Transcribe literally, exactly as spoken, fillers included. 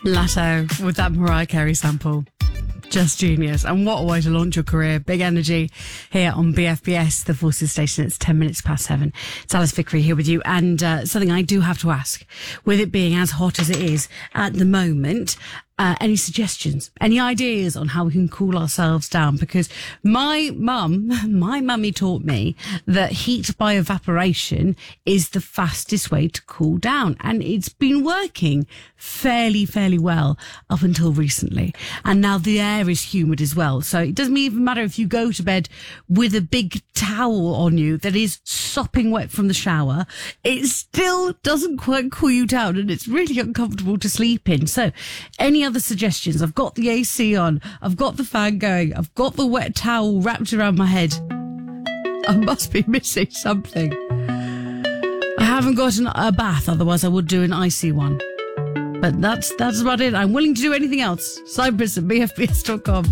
Latto with that Mariah Carey sample. Just genius. And what a way to launch your career. Big energy here on B F B S, the Forces Station. It's ten minutes past seven. It's Alice Vickery here with you. And uh, something I do have to ask, with it being as hot as it is at the moment, uh, any suggestions, any ideas on how we can cool ourselves down? Because my mum, my mummy taught me that heat by evaporation is the fastest way to cool down. And it's been working fairly, fairly well up until recently. And now the air is humid as well. So it doesn't even matter if you go to bed with a big towel on you that is sopping wet from the shower. It still doesn't quite cool you down, and it's really uncomfortable to sleep in. So any other suggestions? I've got the A C on. I've got the fan going. I've got the wet towel wrapped around my head. I must be missing something. I haven't gotten a bath, otherwise I would do an icy one. But that's that's about it. I'm willing to do anything else. Cyprus at B F B S dot com.